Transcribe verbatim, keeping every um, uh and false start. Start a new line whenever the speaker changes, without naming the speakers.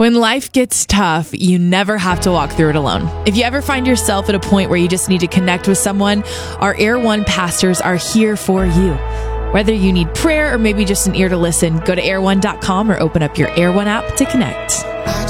When life gets tough, you never have to walk through it alone. If you ever find yourself at a point where you just need to connect with someone, our Air One pastors are here for you. Whether you need prayer or maybe just an ear to listen, go to air one dot com or open up your Air One app to connect.